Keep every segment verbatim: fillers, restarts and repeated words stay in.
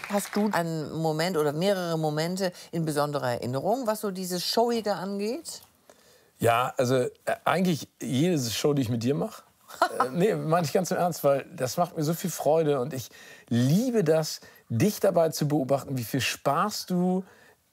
Hast du einen Moment oder mehrere Momente in besonderer Erinnerung, was so dieses Showige angeht? Ja, also äh, eigentlich jede Show, die ich mit dir mache. äh, nee, meine ich ganz im Ernst, weil das macht mir so viel Freude und ich liebe das, dich dabei zu beobachten, wie viel Spaß du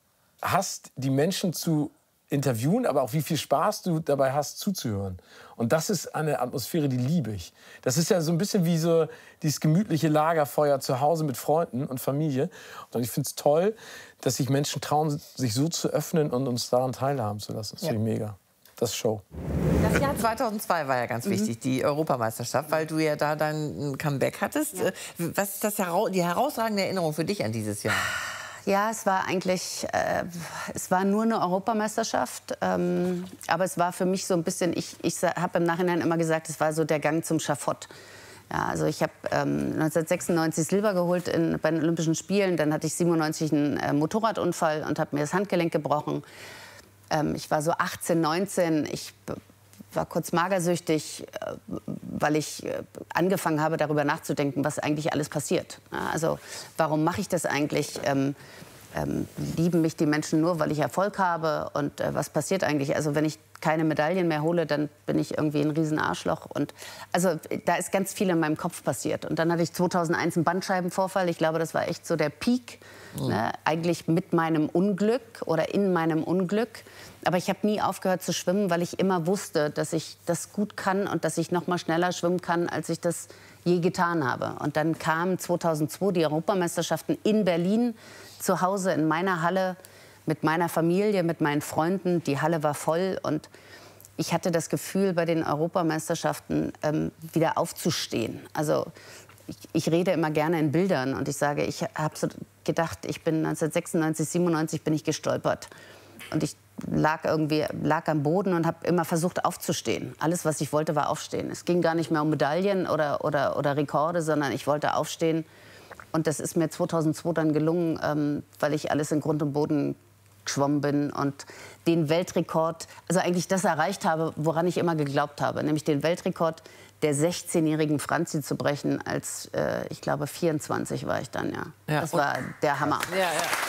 hast, die Menschen zu interviewen, aber auch wie viel Spaß du dabei hast, zuzuhören. Und das ist eine Atmosphäre, die liebe ich. Das ist ja so ein bisschen wie so dieses gemütliche Lagerfeuer zu Hause mit Freunden und Familie. Und ich finde es toll, dass sich Menschen trauen, sich so zu öffnen und uns daran teilhaben zu lassen. Das Ja. finde ich mega. Das ist Show. Das Jahr zweitausendzwei war ja ganz mhm. wichtig, die Europameisterschaft, weil du ja da dein Comeback hattest. Ja. Was ist das, die herausragende Erinnerung für dich an dieses Jahr? Ja, es war eigentlich, äh, es war nur eine Europameisterschaft, ähm, aber es war für mich so ein bisschen, ich, ich habe im Nachhinein immer gesagt, es war so der Gang zum Schafott. Ja, also ich habe ähm, neunzehnhundertsechsundneunzig Silber geholt in, bei den Olympischen Spielen, dann hatte ich siebenundneunzig einen äh, Motorradunfall und habe mir das Handgelenk gebrochen. Ähm, ich war so achtzehn, neunzehn, ich war kurz magersüchtig, äh, weil ich äh, angefangen habe, darüber nachzudenken, was eigentlich alles passiert. Ja, also warum mache ich das eigentlich? Ähm, ähm, lieben mich die Menschen nur, weil ich Erfolg habe? Und äh, was passiert eigentlich? Also wenn ich keine Medaillen mehr hole, dann bin ich irgendwie ein Riesenarschloch. Und also da ist ganz viel in meinem Kopf passiert. Und dann hatte ich zweitausendeins einen Bandscheibenvorfall. Ich glaube, das war echt so der Peak. Mhm. Ne? Eigentlich mit meinem Unglück oder in meinem Unglück. Aber ich habe nie aufgehört zu schwimmen, weil ich immer wusste, dass ich das gut kann und dass ich noch mal schneller schwimmen kann, als ich das je getan habe. Und dann kamen zweitausendzwei die Europameisterschaften in Berlin, zu Hause in meiner Halle, mit meiner Familie, mit meinen Freunden. Die Halle war voll und ich hatte das Gefühl, bei den Europameisterschaften ähm, wieder aufzustehen. Also ich, ich rede immer gerne in Bildern und ich sage, ich habe so gedacht, ich bin neunzehnhundertsechsundneunzig, siebenundneunzig bin ich gestolpert. Und ich lag irgendwie lag am Boden und habe immer versucht aufzustehen. Alles, was ich wollte, war aufstehen. Es ging gar nicht mehr um Medaillen oder, oder, oder Rekorde, sondern ich wollte aufstehen. Und das ist mir zweitausendzwei dann gelungen, ähm, weil ich alles in Grund und Boden geschwommen bin und den Weltrekord, also eigentlich das erreicht habe, woran ich immer geglaubt habe, nämlich den Weltrekord der sechzehnjährigen Franzi zu brechen, als, äh, ich glaube, vierundzwanzig war ich dann, ja. Ja. Das war der Hammer. Ja, ja.